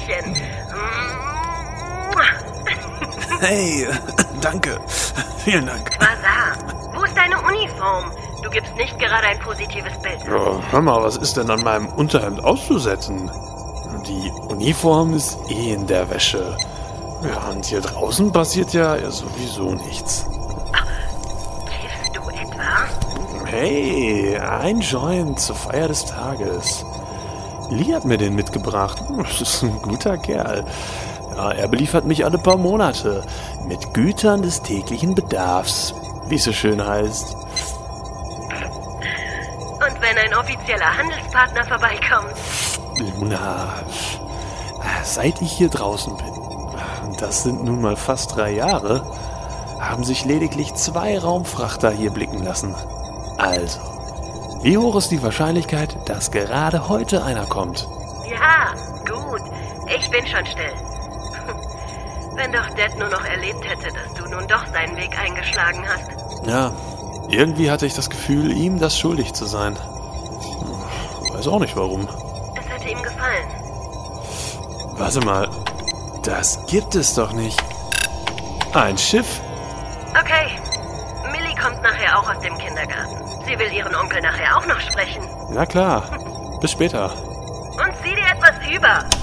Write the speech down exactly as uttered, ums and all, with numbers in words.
Küsschen. Hey, danke. Vielen Dank. Quasar, wo ist deine Uniform? Du gibst nicht gerade ein positives Bild. Ja, hör mal, was ist denn an meinem Unterhemd auszusetzen? Die Uniform ist eh in der Wäsche. Ja, und hier draußen passiert ja sowieso nichts. Kiffst du etwa? Hey, ein Joint zur Feier des Tages. Lee hat mir den mitgebracht. Das ist ein guter Kerl. Ja, er beliefert mich alle paar Monate mit Gütern des täglichen Bedarfs, wie es so schön heißt. Und wenn ein offizieller Handelspartner vorbeikommt? Luna, seit ich hier draußen bin, das sind nun mal fast drei Jahre, haben sich lediglich zwei Raumfrachter hier blicken lassen. Also, wie hoch ist die Wahrscheinlichkeit, dass gerade heute einer kommt? Ja, gut. Ich bin schon still. Wenn doch Dad nur noch erlebt hätte, dass du nun doch seinen Weg eingeschlagen hast. Ja, irgendwie hatte ich das Gefühl, ihm das schuldig zu sein. Weiß auch nicht warum. Es hätte ihm gefallen. Warte mal, das gibt es doch nicht. Ein Schiff? Okay, Millie kommt nachher auch aus dem Kindergarten. Sie will ihren Onkel nachher auch noch sprechen. Na klar, bis später. Und zieh dir etwas über.